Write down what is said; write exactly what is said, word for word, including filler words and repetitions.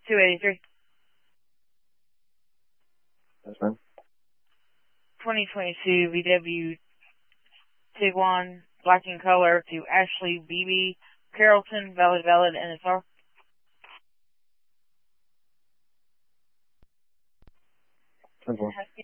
two eighty-three. That's fine. twenty twenty-two V W Tiguan, black in color, to Ashley B B Carrollton, valid, valid, N S R. ten four.